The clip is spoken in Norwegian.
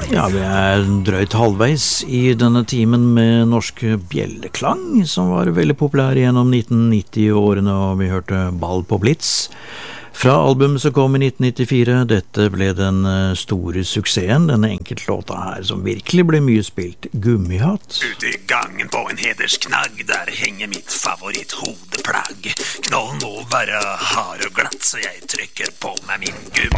Ja, vi drøyt halvveis i denne timen med norske bjelleklang, som var veldig populær gjennom 1990-årene, og vi hørte Ball på Blitz. Fra albumet som kom i 1994, dette ble den store suksessen, denne enkeltlåta her, som virkelig ble mye spilt, Gummihatt. Ute i gangen på en hedersknagg, der henger mitt favoritt-hodeplagg. Knollen må være hard og glatt, så jeg trykker på meg min gummi.